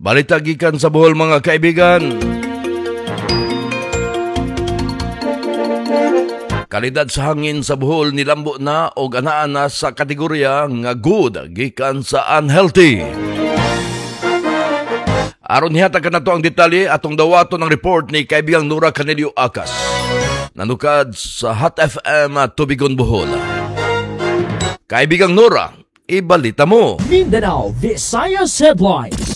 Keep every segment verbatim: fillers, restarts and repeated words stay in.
Balita gikan sa Bohol mga kaibigan. Kalidad sa hangin sa Bohol nilambo na o ganaan na sa kategorya nga good gikan sa unhealthy. Aron nihatag ka na to ang detalye atong dawato ng report ni kaibigang Nora Canelio Acas. Nanukad sa Hot F M Tubigon Bohol. Kaibigang Nora, ibalita mo. Mindanao Visayas Headlines.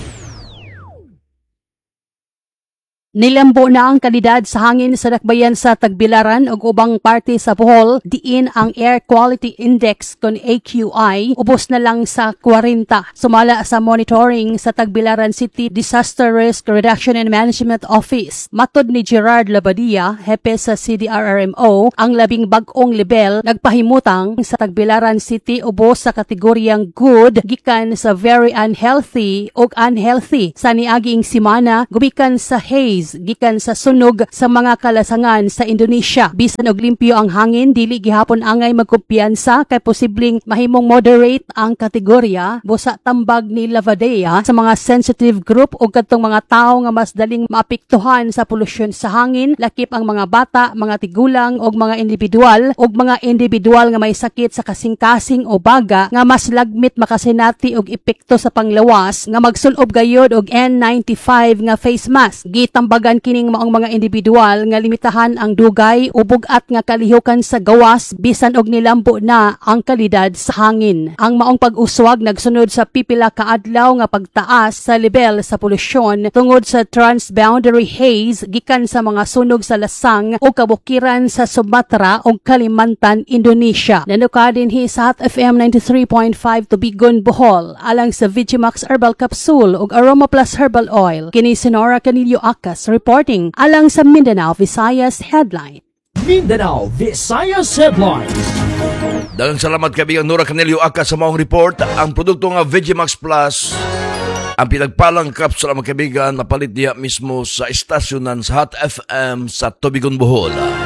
Nilambo na ang kalidad sa hangin sa dakbayan sa Tagbilaran ug ubang parte sa Bohol, diin ang Air Quality Index kon A Q I ubos na lang sa forty. Sumala sa monitoring sa Tagbilaran City Disaster Risk Reduction and Management Office. Matod ni Gerard Labadia, hepe sa C D R R M O, ang labing bag-ong level nagpahimutang sa Tagbilaran City ubos sa kategoryang good gikan sa very unhealthy ug unhealthy. Sa niaging simana gumikan sa haze gikan sa sunog sa mga kalasangan sa Indonesia. Bisan og limpyo ang hangin, dili gihapon angay magkumpiyansa kay posibleng mahimong moderate ang kategorya. Busa tambag ni Lavadea sa mga sensitive group o kadtong mga tao nga mas daling maapektuhan sa polusyon sa hangin, lakip ang mga bata, mga tigulang o mga individual o mga individual nga may sakit sa kasing-kasing o baga nga mas lagmit makasinati og epekto sa panglawas nga magsulob gayod og N ninety-five nga face mask. Gitang bagan kining maong mga individual nga limitahan ang dugay o bugat nga kalihukan sa gawas bisan og nilambo na ang kalidad sa hangin. Ang maong pag-uswag nagsunod sa pipila ka adlaw nga pagtaas sa level sa polusyon tungod sa transboundary haze gikan sa mga sunog sa lasang o kabukiran sa Sumatra o Kalimantan, Indonesia. Nanukad dinhi sa Hot F M ninety-three point five Tubigon, Bohol alang sa Vigimax Herbal Capsule ug Aroma Plus Herbal Oil. Kini si Nora Canelio Acas reporting alang sa Mindanao Visayas Headline. Mindanao Visayas Headlines. Daghang salamat kaibigang Nora Canelio Acas sa maong report. Ang produkto nga Vigimax Plus, ang pinagpalang kapsula mga kaibigan, napalit diya mismo sa estasyonan sa Hot F M sa Tubigon, Bohol.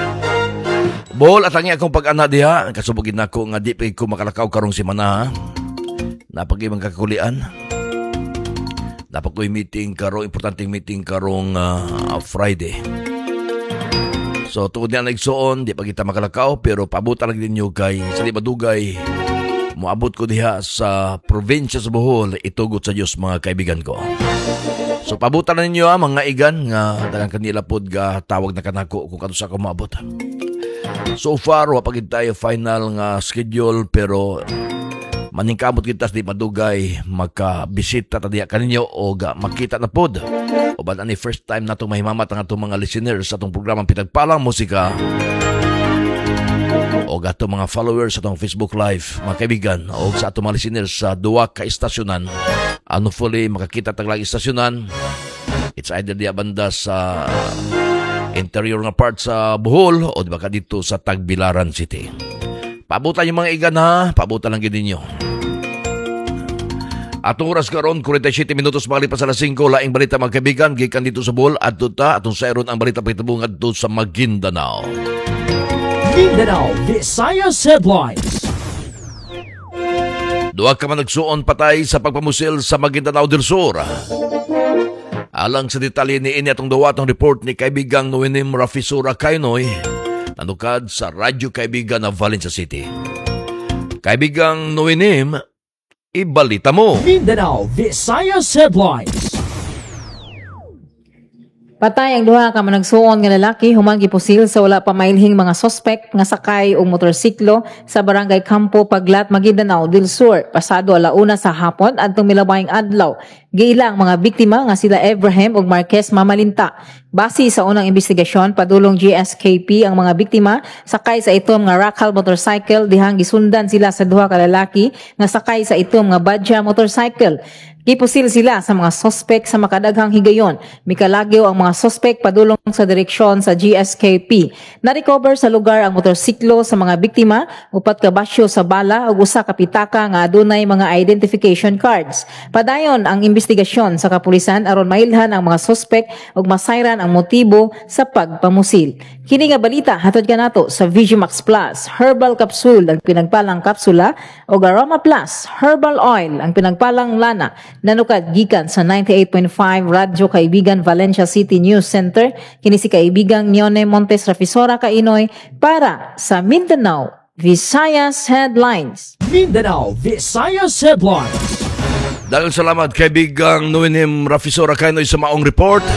Bohol at ang akong pag-ana diha, kasubugin ako nga di pa ko makalakaw karong simana. Napag-ibang kakulian. Dapat ko'y meeting karong, importanteng meeting karong uh, Friday. So, tungod niya nagsuon, di pa kita makalakaw, pero paabutan lang din nyo kay sa di madugay. Muabot ko diha sa probinsya sa Bohol, itugot sa Diyos mga kaibigan ko. So, paabutan na ninyo ha, mga igan, nga dalang kanila pod ga tawag na kanako kung kato sa ako maabot. So far, wapagin tayo final nga schedule, pero maningkamot kita di madugay magkabisita tadiya kaninyo o ga, makita na pod o ba ni first time na itong mahimamat ang itong mga listeners sa itong programang Pinagpalang Musika o ga itong mga followers sa itong Facebook Live mga kaibigan o sa itong mga listeners sa duwa ka istasyonan. Ano fully makakita taglang istasyonan, it's either di banda sa interior nga part sa Bohol o di ba ka dito sa Tagbilaran City. Paabutan yung mga igan ha, paabutan lang gini nyo. Atong oras karon forty-seven minutos makalipas sa alas five, laing balita mga kaibigan, gikan dito sa Bohol at tuta atong sayron ang balita pagtabong adto sa Maguindanao. Mindanao Visayas Headlines. Duha ka man nagsuon patay sa pagpamusil sa Maguindanao del Sur. Alang sa detalye ni ini atong dawatong report ni kaibigang Noenim Rafisura Kainoy, nanukad sa Radyo Kaibigan na Valencia City. Kaibigang Noenim, ibalita mo. Mindanao Visayas Headlines. Patay ang duha ka managsuon nga lalaki human gipusil sa wala pa mailhing mga suspect nga sakay og motorsiklo sa barangay Campo Paglat, Maguindanao del Sur pasado alauna sa hapon adtong milabayng adlaw. Giilang mga biktima nga sila Abraham ug Marquez Mamalinta. Base sa unang investigasyon, padulong G S K P ang mga biktima sakay sa itom nga Racal motorcycle dihang gisundan sila sa duha ka lalaki nga sakay sa itom nga Badja motorcycle. Gipusil sila sa mga sospek sa makadaghang higayon. Mikalagyo ang mga sospek padulong sa direksyon sa G S K P. Na-recover sa lugar ang motorsiklo sa mga biktima, upat ka basyo sa bala ug usa ka pitaka nga adunay mga identification cards. Padayon ang imbestigasyon investigasyon sa kapulisan aron mailhan ang mga suspect ug masayran ang motibo sa pagpamusil. Kini nga balita hatod kanato sa Vigimax Plus, Herbal Capsule ang pinagpalang kapsula ug Aroma Plus, Herbal Oil ang pinagpalang lana. Nanukad gikan sa ninety-eight point five Radyo Kaibigan Valencia City News Center kini si kaibigang Nione Montes Rafisora Kainoy para sa Mindanao Visayas Headlines. Mindanao Visayas Headlines. Daghang salamat kaibigang Nuenim Rafisora Kainoy sa maong report.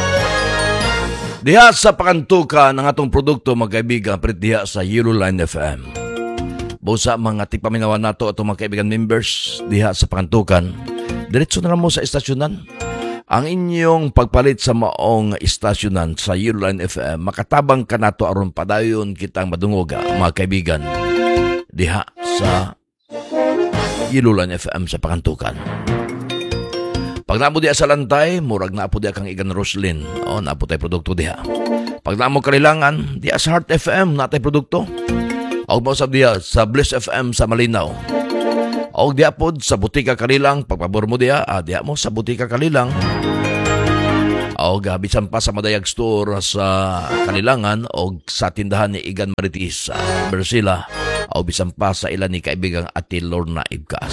Diha sa pakantuka ng atong produkto mga kaibigan prit diha sa Yellow Line F M. Busa mga tipaminawan nato atong mga kaibigan members diha sa pakantukan. Diretso na lang mo sa istasyonan. Ang inyong pagpalit sa maong istasyonan sa Yellow Line F M, makatabang ka nato aron padayon kitang madungog mga kaibigan diha sa Yellow Line F M sa pakantukan. Pag napo diha sa lantay, murag napo diha kang Igan Roslyn. O, napo tayo produkto diha. Pag napo kailangan, diha sa Heart F M, natay produkto. O, mo sa diha sa Bliss F M sa Malinaw. O, diha po sa Butika Kalilang, pagpabor mo diha, ah, diha mo sa Butika Kalilang. O, gabisan pa sa Madayag Store sa Kalilangan o sa tindahan ni Igan Maritis sa Bersila. O, bisan pa sa ilan ni kaibigang Ate Lorna Ibkas.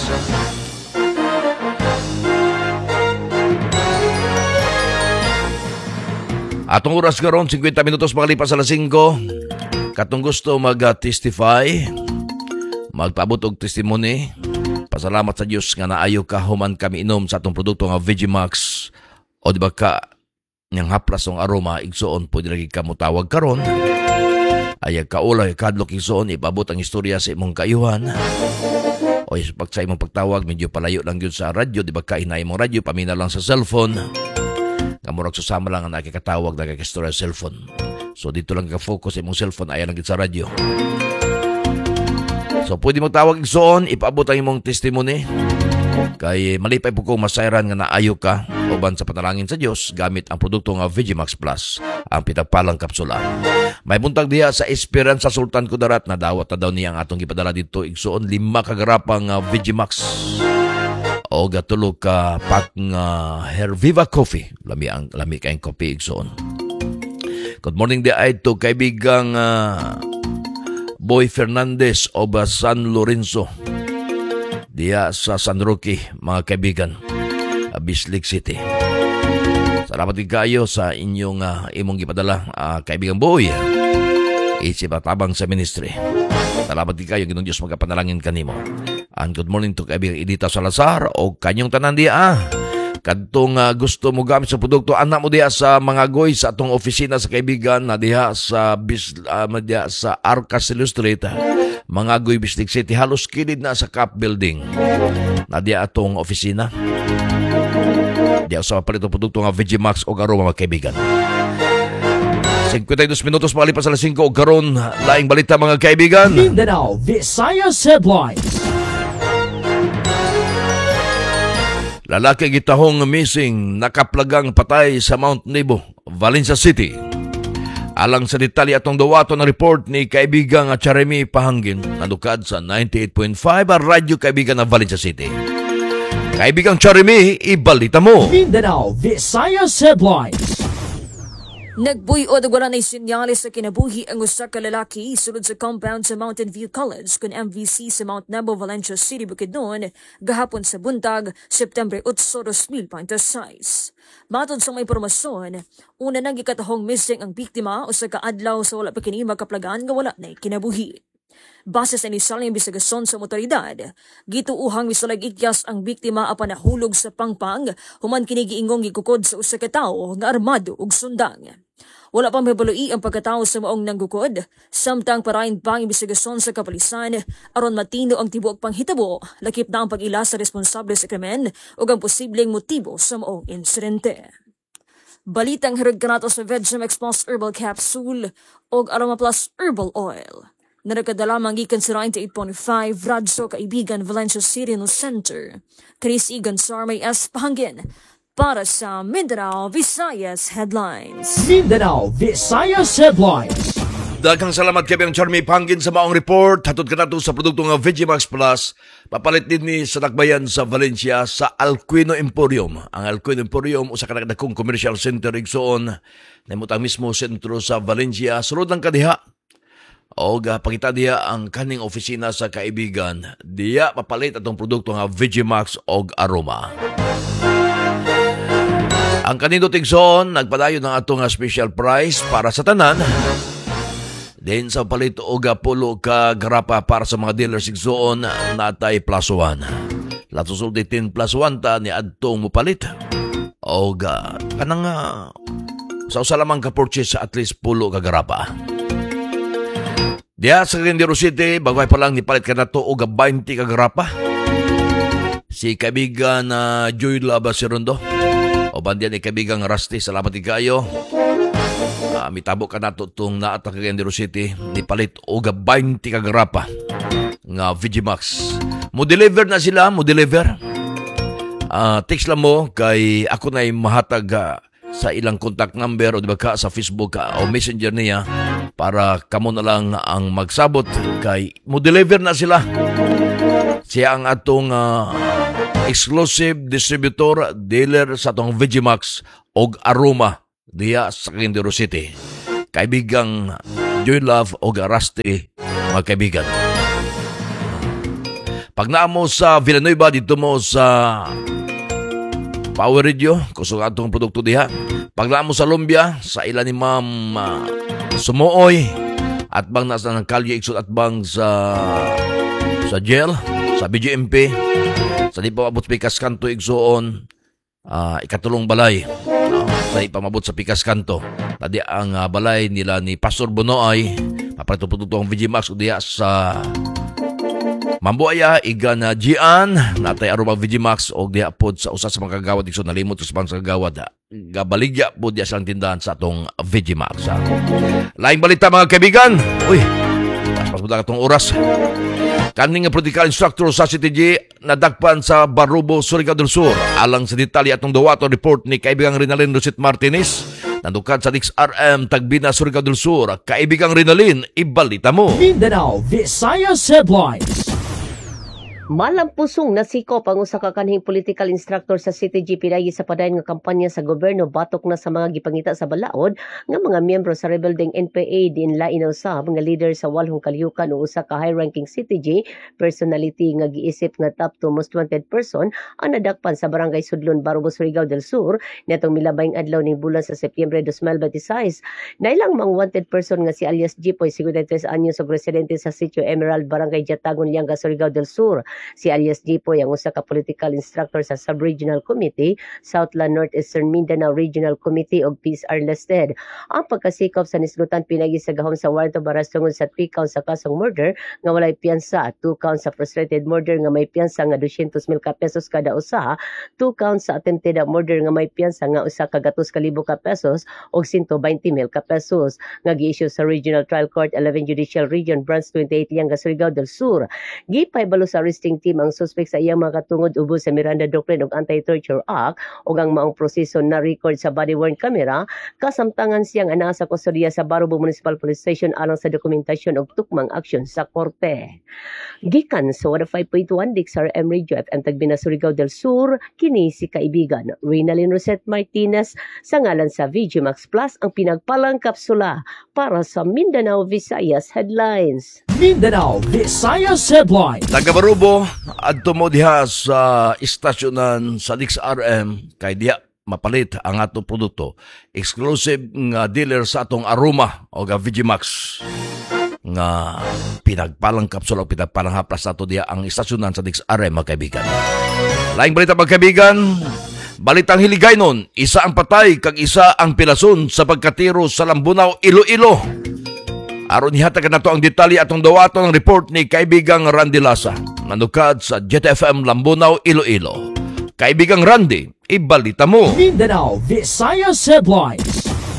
Atong oras karon fifty minutos makalipas alas singko. Katong gusto mag-testify, magpaabot og testimony. Pasalamat sa Dios nga naayo ka human kami inom sa atong produkto nga Vigimax. O di ba ka niyang haplas ng aroma igsoon pwede lagi ka mutawag karon. Ayag kaulay kadlok igsoon ipabot ang istorya sa imong kayuhan. O pag sa imong pagtawag medyo palayo lang yun sa radyo, di ba ka inay mong radyo pamina lang sa cellphone. Kamurag susama lang ang nakikatawag na kakistorya sa cellphone. So dito lang ka-focus sa imong cellphone, ayaw lang sa radyo. So pwede mo tawag igsoon, ipaabot ang imong testimony. Kay malipay po kong masayran nga naayo ka uban sa panalangin sa Dios gamit ang produkto nga Vigimax Plus, ang pitagpalang kapsula. May buntag diha sa Esperanza Sultan Kudarat na dawat na daw niya ang atong gipadala dito igsoon lima kagarapang uh, Vigimax. O gatulog ka pak nga Herviva Coffee. Lami ang lami kayong coffee igsoon. Good morning di ay to kaibigang uh, Boy Fernandez o San Lorenzo. Diya sa San Roque, mga kaibigan, Bislig City. Salamat din kayo sa inyong uh, imong gipadala, uh, kaibigang Boy. Isip at tabang sa ministry. Salamat din kayo, Ginoong Diyos magapanalangin kanimo. And good morning to kaibigang Edita Salazar o kanyong tanan diya. Kadtong uh, gusto mo gamit sa produkto, anak mo diya sa mga goy sa atong opisina sa kaibigan na diya sa, bis, uh, diya sa Arcas Illustrator. Mga goy Bislig City, halos kilid na sa Cap Building. Na diya atong opisina. Diya sa mapalit ang produkto nga Vigimax o Aroma mga kaibigan. fifty-two minutos makalipas alas singko o karon laing balita mga kaibigan. Mindanao Visayas Headlines. Lalaki gitahong missing nakaplagang patay sa Mount Nebo, Valencia City. Alang sa detalye atong dawato na report ni kaibigang Charemy Pahangin, nadukad sa ninety-eight point five ang radyo kaibigan ng Valencia City. Kaibigang Charemy, ibalita mo. Mindanao Visayas Headlines. Nagbuyo og wala na sinyalis sa kinabuhi ang usa ka lalaki sulod sa compound sa Mountain View College kun M V C sa Mount Nebo, Valencia City, Bukidnon, gahapon sa buntag, September eight, twenty twenty-six. Matod sa may impormasyon, una nang gikatahong missing ang biktima usa ka adlaw sa wala pa kini makaplagan nga wala na kinabuhi. Base sa inisal ng investigasyon sa motoridad, gituuhang misalag ikyas ang biktima apan nahulog sa pangpang human kini giingong gikukod sa usa ka tawo nga armado ug sundang. Wala pang mabaloi ang pagkatao sa maong nanggukod, samtang parayon pang investigasyon sa kapulisan aron matino ang tibuok panghitabo, lakip na ang pag-ila sa responsable sa krimen ug ang posibleng motibo sa maong insidente. Balitang hirag kanato sa Vigimax Plus Herbal Capsule ug Aroma Plus Herbal Oil. Narakadalamang gikan sa ninety-eight point five Radyo Kaibigan Valencia City no Center. Chris Igan Sarmay S. Pahangin para sa Mindanao Visayas Headlines. Mindanao Visayas Headlines. Daghang salamat kay ang Charmy Pangin sa maong report. Hatod ka nato sa produkto nga Vegimax Plus. Papalit din ni sa Dakbayan sa Valencia sa Alcuino Emporium. Ang Alcuino Emporium usa ka dakong commercial center igsoon. Namutang mismo sentro sa Valencia. Sulod lang kadiha. O pakita diya ang kaning opisina sa kaibigan. Diya papalit atong produkto nga Vegimax og Aroma. Ang kanino tigsoon nagpadayon ng atong special price para sa tanan. Din sa palit og pulo ka garapa para sa mga dealers igsoon natay plus one. Latusul di ten plus one ta ni adtong mupalit. Og kanang uh, sa usa lamang ka purchase sa at least pulo ka garapa. Diya sa Grindero City, bagay pa lang nipalit ka na to og twenty ka garapa. Si kaibigan na uh, Joy Laba si Rondo. O bandiyan ni kaibigan Rusty, salamat kayo. Uh, mitabo ka na to itong naata ka Grindero City, nipalit og twenty ka garapa nga Vegimax. Mo-deliver na sila, mo-deliver. Uh, text lang mo kay ako na'y mahatag uh, sa ilang contact number o diba ka sa Facebook uh, o messenger niya para kamo na lang ang magsabot kay mo-deliver na sila. Siya ang atong uh, exclusive distributor dealer sa atong Vegimax og Aroma diya sa Grindero City. Kaibigang Joy Love og Rusty, mga kaibigan. Pag naamo sa Villanueva, dito mo sa Power Radio, kusog atong produkto diha. Pag naamo sa Lumbia, sa ila ni Ma'am uh, Sumuoy, at bang nasa ng kalye iksot at bang sa sa jail, sa B G M P, sa di pa mabot sa Pikas Kanto igsoon, uh, ikatulong balay. Uh, sa di pa mabot sa Pikas Kanto. Tadi ang uh, balay nila ni Pastor Bonoay, paparito produkto ang Vegimax o diya sa Mambuaya, iga na Gian, natay Aroma Vegimax o diya pod sa usa sa mga kagawad igsoon, nalimot sa mga kagawad. Gabaligya po diya sa tindahan sa atong Vegimax. Laing balita mga kaibigan. Uy, pas pa itong oras. Kaning political instructor sa C T G nadakpan sa Barubo, Surigao del Sur. Alang sa detalye atong dawato report ni kaibigang Rinalyn Rosit Martinez. Nandukad sa D X R M Tagbina, Surigao del Sur. Kaibigang Rinalyn, ibalita mo. Mindanao Visayas Headlines. Malampusong nasikop ang usa ka kanhing political instructor sa C T G pinagi sa padayon nga kampanya sa gobyerno batok na sa mga gipangita sa balaod nga mga miyembro sa rebelding N P A din lain na usab nga leader sa walhong kalyukan o usa ka high-ranking C T G personality nga giisip nga top to most wanted person ang nadakpan sa barangay Sudlon, Barubo, Surigao del Sur nitong milabayng adlaw ning bulan sa Setyembre twenty twenty-six. Nailang mga wanted person nga si alias Jipoy, fifty-three anyos ug residente sa Sitio Emerald, Barangay Jatagon, Lianga, Surigao del Sur. Si alias Jipoy ang usa ka political instructor sa Sub-Regional Committee, Southland Northeastern Mindanao Regional Committee ug Peace are listed. Ang pagkasikop sa nisgutan pinagi sa gahom sa warrant of arrest tungod sa three counts sa kasong murder nga walay piyansa, two counts sa frustrated murder nga may piyansa nga two hundred mil ka pesos kada usa, two counts sa attempted murder nga may piyansa nga usa ka gatos ka libo ka pesos ug one hundred twenty mil ka pesos nga gi-issue sa Regional Trial Court eleven Judicial Region Branch twenty-eight Lianga, Surigao del Sur. Gipahibalo sa arresting team ang suspect sa iyang mga katungod ubos sa Miranda Doctrine ug Anti-Torture Act ug ang maong proseso na record sa body-worn camera kasamtangan siyang anaa sa kustodiya sa Barubo Municipal Police Station alang sa dokumentasyon ug tukmang aksyon sa korte. Gikan sa one oh five point one D X R M Radio F M Tagbina, Surigao del Sur, kini si kaibigan Rinalyn Rosit Martinez sa ngalan sa Vegimax Plus, ang pinagpalang kapsula para sa Mindanao Visayas Headlines. Mindanao Visayas Headlines. Taga Barubo, adto mo diha sa istasyonan sa D X R M kay diha mapalit ang atong produkto. Exclusive nga dealer sa atong Aroma o ga Vegimax nga pinagpalang kapsula o pinagpalang haplas nato diha ang istasyonan sa D X R M, mga kaibigan. Laing balita, mga kaibigan. Balitang hiligaynon, isa ang patay kag isa ang pilason sa pagkatiro sa Lambunaw, Iloilo. Aron ihatag na to ang detalye atong dawato ng report ni kaibigang Randy Lasa, nanukad sa Jet F M Lambunaw, Iloilo. Kaibigang Randy, ibalita mo. Mindanao Visayas Headlines.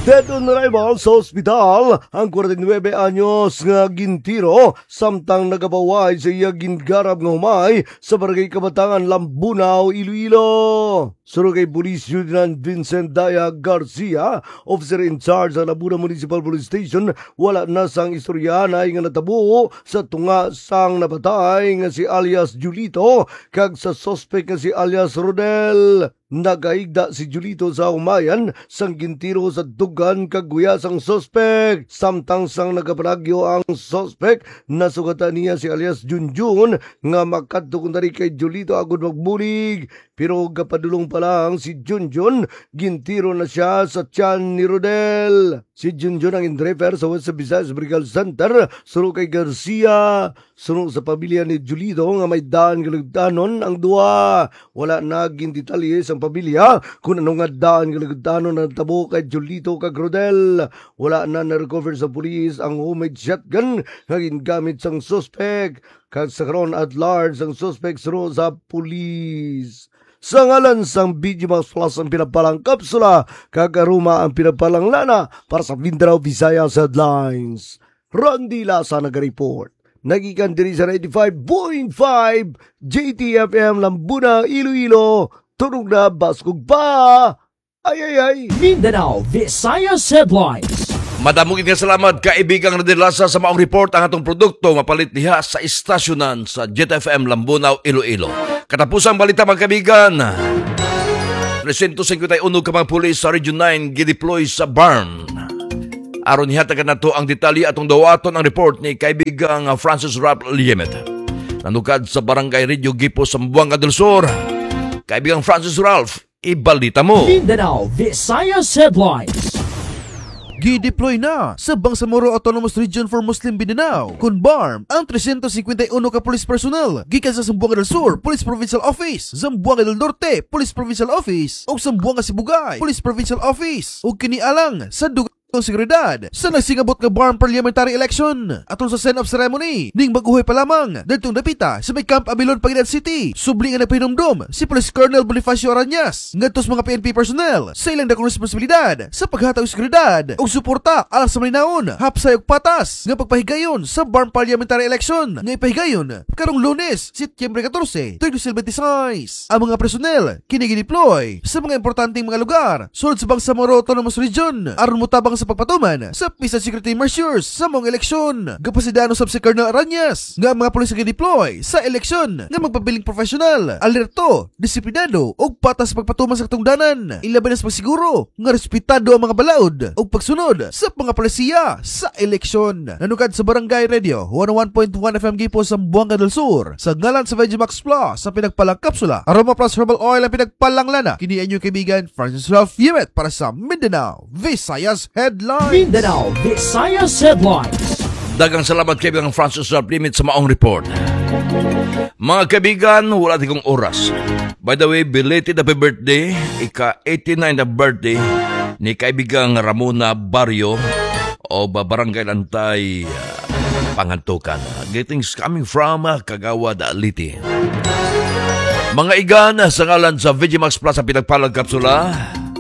Dead on arrival sa ospital ang forty-nine anyos nga gintiro samtang nagabaway sa iya gingarab nga humay sa barangay Kabatangan, Lambunaw, Iloilo. Suro kay Police Lieutenant Vincent Daya Garcia, officer in charge sa Lambuna Municipal Police Station, wala na sang istorya na nga natabo sa tunga sang nabatay nga si alias Julito kag sa suspect nga si alias Rodel. Nagaigda si Julito sa umayan sang gintiro sa dugan kaguya sang suspect. Samtang sang nagaparagyo ang suspect, nasugatan niya si alias Junjun nga makadto kunwari kay Julito agud magbulig. Pero gapadulong pa lang si Junjun, gintiro na siya sa tiyan ni Rodel. Si Junjun ang in-refer sa West Visayas Medical Center, suro kay Garcia. Sunod sa pamilya ni Julito nga may daan galugdanon ang duwa. Wala naging detalye sa pamilya kung ano nga daan galugdanon ang tabo kay Julito kag Rodel. Wala na na-recover sa pulis ang homemade shotgun nga gingamit sang suspect. Kag sa karon at large ang suspect suro sa pulis. Sa ngalan sang B G Max Plus ang pinapalang kapsula, kagaruma ang pinapalang lana para sa Mindanao Visayas Headlines. Randy Lasa nag-report. Nagikan diri sa ninety-five point five J T F M Lambuna, Iloilo. Tunog na baskog pa! Ay ay ay! Mindanao Visayas Headlines. Madamugin nga salamat kaibigang Randy Lasa sa maong report ang atong produkto mapalit diha sa istasyonan sa J T F M Lambunaw, Iloilo. Katapusang balita mga kaibigan, three hundred fifty-one ka mga pulis sa Region nine gideploy sa Barn. Aron hihatagan na to ang detalye atong dawaton ang report ni kaibigang Francis Ralph Liemet. Nanukad sa Barangay Radio Gipo sa Zamboanga del Sur. Kaibigang Francis Ralph, ibalita mo. Mindanao Visayas Headlines. Gideploy na sa Bangsamoro Autonomous Region for Muslim Mindanao kun B A R M ang three hundred fifty-one ka police personnel gikan sa Zamboanga del Sur Police Provincial Office, Zamboanga del Norte Police Provincial Office ug Zamboanga Sibugay Police Provincial Office ug kini alang sa dugang seguridad sa nagsingabot nga B A R M parliamentary election. Atol sa send-off ceremony ning baguhay pa lamang dagtong dapita sa may Camp Abilon, Pangasinan City. Subli nga nagpahinumdum si Police Colonel Bonifacio Arañas ngadtos mga P N P personnel sa ilang dakong responsibilidad sa paghatag og seguridad ug suporta alang sa malinaon, hapsay ug patas nga pagpahigayon sa B A R M parliamentary election nga ipahigayon karong Lunes, Setyembre fourteen, twenty twenty-six. Ang mga personnel kini gideploy sa mga importanteng mga lugar sulod sa Bangsamoro Autonomous Region aron motabang sa pagpatuman sa peace and security measures sa mong eleksyon. Gapasidano sab si Colonel Arañas nga mga pulis nga deploy sa eleksyon nga magpabiling professional, alerto, disiplinado ug patas pagpatuman sa katungdanan. Ilaban na sa pagsiguro nga respetado ang mga balaod ug pagsunod sa mga polisiya sa eleksyon. Nanukad sa Barangay Radio one oh one point one F M Gipo sa Zamboanga del Sur sa ngalan sa Veggie Max Plus sa pinagpalang kapsula Aroma Plus Herbal Oil ang pinagpalang lana. Kini inyong kaibigan Francis Ralph Yemet para sa Mindanao Visayas Headlines. Mindanao Visayas Headlines. Dagang salamat kaibigang Francis Ralph Limit sa maong report. Mga kaibigan, wala tikong oras. By the way, belated happy birthday, ika eighty-nine na birthday ni kaibigang Ramona Barrio o Barangay Lantay, uh, Pangantukan. Greetings coming from uh, Kagawad, Liti. Mga igan, sa ngalan sa Vigimax Plus ang pinagpalang kapsula,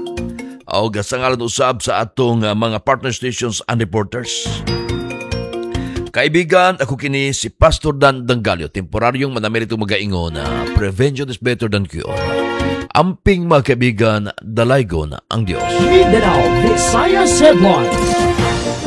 o gasangalan usab sa atong uh, mga partner stations and reporters. Kaibigan, ako kini si Pastor Dan Dangalio, temporaryong manamerito magaingon na uh, prevention is better than cure. Amping mga kaibigan, dalaygon ang Diyos. Mindanao Visayas Headlines.